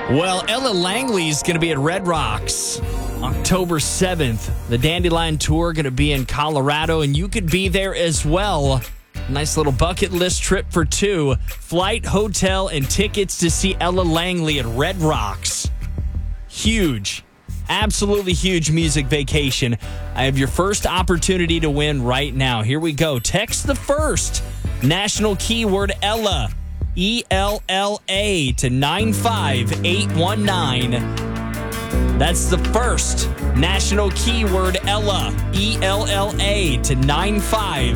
Well, Ella Langley is going to be at Red Rocks October 7th. The Dandelion Tour going to be in Colorado, and you could be there as well. Nice little bucket list trip for two. Flight, hotel, and tickets to see Ella Langley at Red Rocks. Huge. Absolutely huge music vacation. I have your first opportunity to win right now. Here we go. Text the first national keyword Ella, E-L-L-A, to 95819. That's the first national keyword Ella, E-L-L-A, to 95819.